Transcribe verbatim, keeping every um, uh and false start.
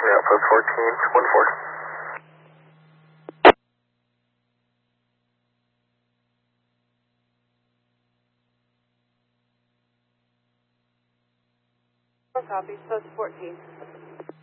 Yeah, post fourteen, one four. Four copies, post fourteen.